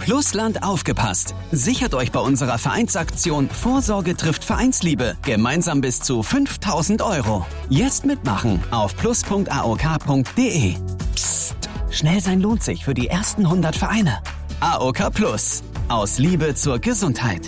Plusland aufgepasst. Sichert euch bei unserer Vereinsaktion Vorsorge trifft Vereinsliebe gemeinsam bis zu 5.000 €. Jetzt mitmachen auf plus.aok.de. Psst, schnell sein lohnt sich für die ersten 100 Vereine. AOK Plus. Aus Liebe zur Gesundheit.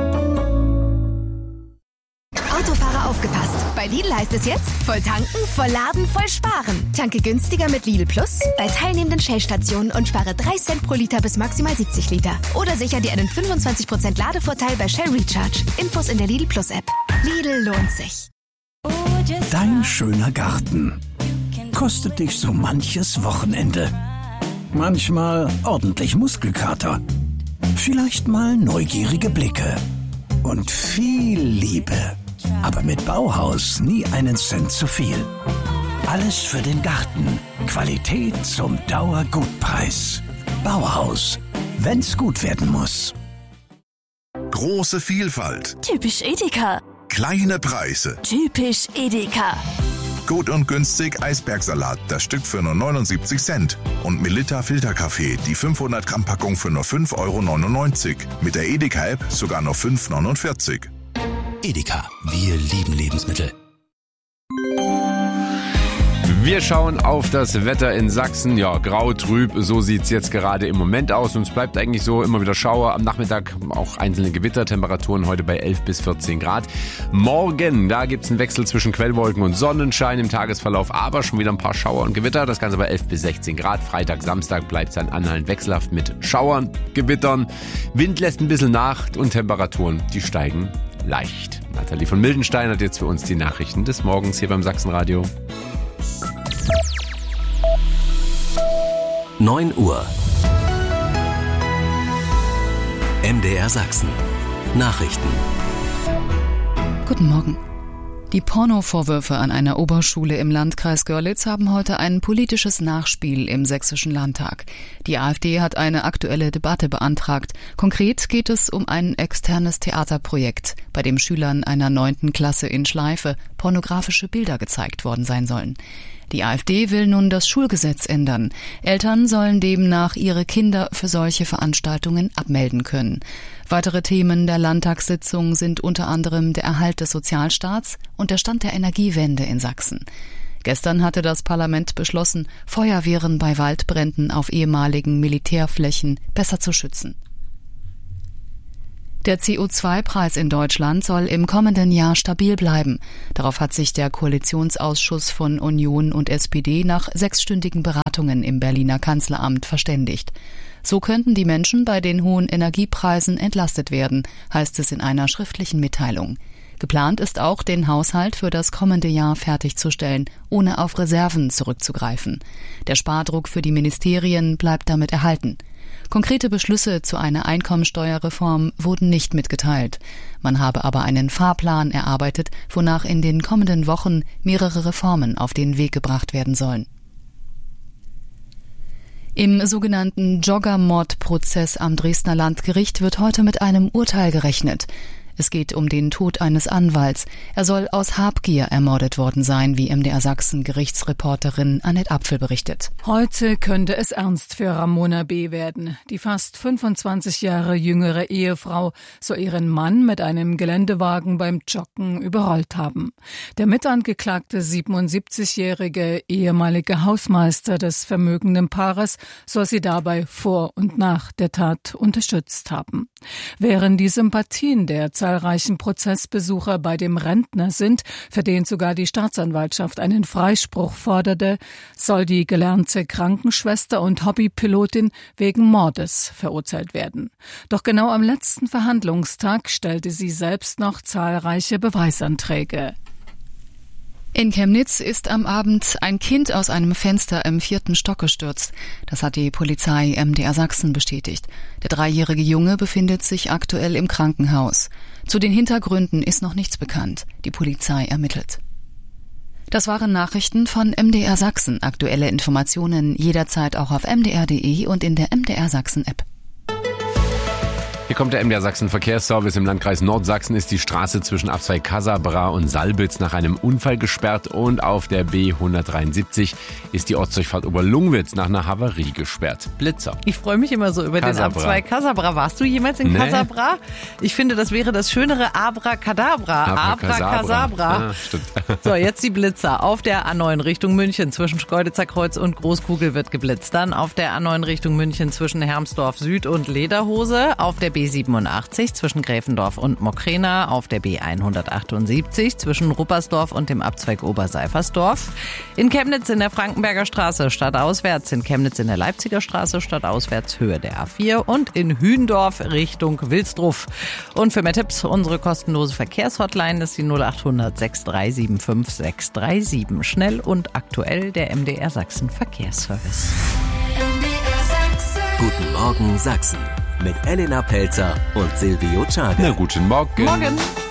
Autofahrer aufgepasst. Bei Lidl heißt es jetzt, voll tanken, voll laden, voll sparen. Tanke günstiger mit Lidl Plus bei teilnehmenden Shell-Stationen und spare 3 Cent pro Liter bis maximal 70 Liter. Oder sicher dir einen 25% Ladevorteil bei Shell Recharge. Infos in der Lidl Plus App. Lidl lohnt sich. Dein schöner Garten kostet dich so manches Wochenende. Manchmal ordentlich Muskelkater. Vielleicht mal neugierige Blicke. Und viel Liebe. Aber mit Bauhaus nie einen Cent zu viel. Alles für den Garten. Qualität zum Dauergutpreis. Bauhaus. Wenn's gut werden muss. Große Vielfalt. Typisch Edeka. Kleine Preise. Typisch Edeka. Gut und günstig Eisbergsalat, das Stück für nur 79 Cent. Und Melitta Filterkaffee, die 500 Gramm Packung für nur 5,99 €. Mit der Edeka-App sogar nur 5,49 €. Edeka, wir lieben Lebensmittel. Wir schauen auf das Wetter in Sachsen. Ja, grau, trüb, so sieht's jetzt gerade im Moment aus. Und es bleibt eigentlich so, immer wieder Schauer. Am Nachmittag auch einzelne Gewittertemperaturen, heute bei 11 bis 14 Grad. Morgen, da gibt's einen Wechsel zwischen Quellwolken und Sonnenschein im Tagesverlauf, aber schon wieder ein paar Schauer und Gewitter. Das Ganze bei 11 bis 16 Grad. Freitag, Samstag bleibt's dann anhaltend wechselhaft mit Schauern, Gewittern. Wind lässt ein bisschen nach und Temperaturen, die steigen leicht. Nathalie von Mildenstein hat jetzt für uns die Nachrichten des Morgens hier beim Sachsenradio. 9 Uhr. MDR Sachsen. Nachrichten. Guten Morgen. Die Pornovorwürfe an einer Oberschule im Landkreis Görlitz haben heute ein politisches Nachspiel im Sächsischen Landtag. Die AfD hat eine aktuelle Debatte beantragt. Konkret geht es um ein externes Theaterprojekt, bei dem Schülern einer 9. Klasse in Schleife pornografische Bilder gezeigt worden sein sollen. Die AfD will nun das Schulgesetz ändern. Eltern sollen demnach ihre Kinder für solche Veranstaltungen abmelden können. Weitere Themen der Landtagssitzung sind unter anderem der Erhalt des Sozialstaats und der Stand der Energiewende in Sachsen. Gestern hatte das Parlament beschlossen, Feuerwehren bei Waldbränden auf ehemaligen Militärflächen besser zu schützen. Der CO2-Preis in Deutschland soll im kommenden Jahr stabil bleiben. Darauf hat sich der Koalitionsausschuss von Union und SPD nach 6-stündigen Beratungen im Berliner Kanzleramt verständigt. So könnten die Menschen bei den hohen Energiepreisen entlastet werden, heißt es in einer schriftlichen Mitteilung. Geplant ist auch, den Haushalt für das kommende Jahr fertigzustellen, ohne auf Reserven zurückzugreifen. Der Spardruck für die Ministerien bleibt damit erhalten. Konkrete Beschlüsse zu einer Einkommensteuerreform wurden nicht mitgeteilt. Man habe aber einen Fahrplan erarbeitet, wonach in den kommenden Wochen mehrere Reformen auf den Weg gebracht werden sollen. Im sogenannten Jogger-Mord-Prozess am Dresdner Landgericht wird heute mit einem Urteil gerechnet. Es geht um den Tod eines Anwalts. Er soll aus Habgier ermordet worden sein, wie MDR Sachsen Gerichtsreporterin Annette Apfel berichtet. Heute könnte es ernst für Ramona B. werden. Die fast 25 Jahre jüngere Ehefrau soll ihren Mann mit einem Geländewagen beim Joggen überrollt haben. Der mitangeklagte 77-jährige ehemalige Hausmeister des vermögenden Paares soll sie dabei vor und nach der Tat unterstützt haben. Während die Sympathien der zahlreichen Prozessbesucher bei dem Rentner sind, für den sogar die Staatsanwaltschaft einen Freispruch forderte, soll die gelernte Krankenschwester und Hobbypilotin wegen Mordes verurteilt werden. Doch genau am letzten Verhandlungstag stellte sie selbst noch zahlreiche Beweisanträge. In Chemnitz ist am Abend ein Kind aus einem Fenster im 4. Stock gestürzt. Das hat die Polizei MDR Sachsen bestätigt. Der 3-jährige Junge befindet sich aktuell im Krankenhaus. Zu den Hintergründen ist noch nichts bekannt. Die Polizei ermittelt. Das waren Nachrichten von MDR Sachsen. Aktuelle Informationen jederzeit auch auf mdr.de und in der MDR Sachsen App. Hier kommt der MDR Sachsen Verkehrsservice. Im Landkreis Nordsachsen ist die Straße zwischen Abzweig Casabra und Salbitz nach einem Unfall gesperrt und auf der B173 ist die Ortsdurchfahrt Oberlungwitz nach einer Havarie gesperrt. Blitzer. Ich freue mich immer so über den Abzweig Casabra. Warst du jemals in Casabra? Ich finde, das wäre das schönere Abracadabra. Abracasabra. Ja, stimmt. So, jetzt die Blitzer. Auf der A9 Richtung München zwischen Schkeuditzer Kreuz und Großkugel wird geblitzt. Dann auf der A9 Richtung München zwischen Hermsdorf Süd und Lederhose. Auf der B87 zwischen Gräfendorf und Mokrena, auf der B178 zwischen Ruppersdorf und dem Abzweig Oberseifersdorf, in Chemnitz in der Frankenberger Straße stadtauswärts, in Chemnitz in der Leipziger Straße stadtauswärts Höhe der A4 und in Hündorf Richtung Wilsdruff. Und für mehr Tipps unsere kostenlose Verkehrshotline ist die 0800 6375 637. Schnell und aktuell der MDR Sachsen Verkehrsservice. Guten Morgen Sachsen mit Elena Pelzer und Silvio Czarga. Na, guten Morgen. Morgen.